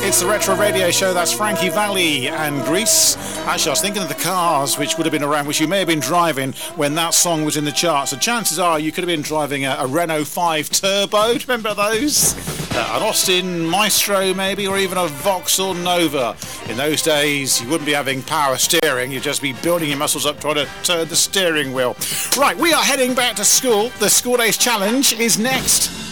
It's the Retro Radio Show. That's Frankie Valli and Grease. Actually, I was thinking of the cars which would have been around, which you may have been driving when that song was in the charts. So chances are you could have been driving a Renault 5 Turbo. Do you remember those? An Austin Maestro maybe, or even a Vauxhall Nova. In those days, you wouldn't be having power steering. You'd just be building your muscles up trying to turn the steering wheel. Right, we are heading back to school. The School Days Challenge is next.